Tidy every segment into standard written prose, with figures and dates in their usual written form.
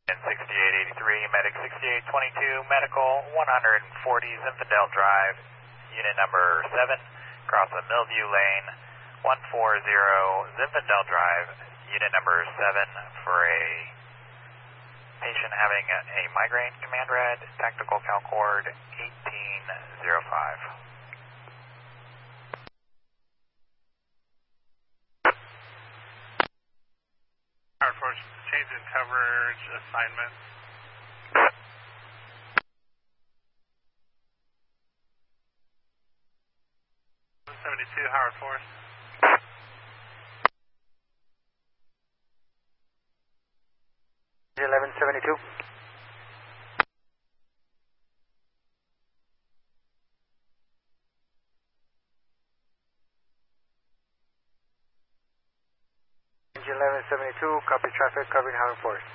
In 6883, Medic 6822, Medical 140 Zinfandel Drive, unit number 7, across the Millview Lane, 140 Zinfandel Drive, unit number 7, for a patient having a migraine, command red, tactical CalCord 1805. Howard Force, change in coverage assignment. 72 Howard Force. Engine 1172. Engine 1172, copy traffic covering Howard Force.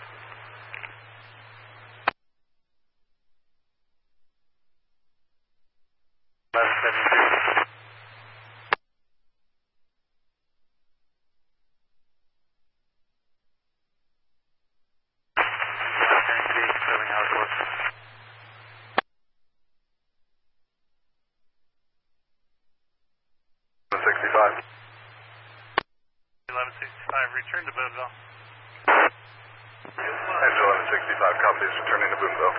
Return to Boonville. Angel 1165, copy this, returning to Boonville.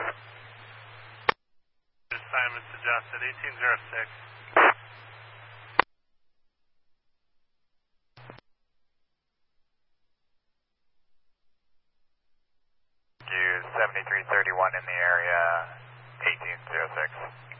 Assignment suggested 1806. Use 7331 in the area, 1806.